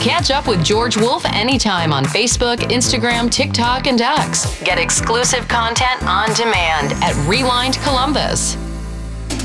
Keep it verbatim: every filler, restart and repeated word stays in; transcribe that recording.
Catch up with George Wolf anytime on Facebook, Instagram, TikTok, and X. Get exclusive content on demand at Rewind Columbus.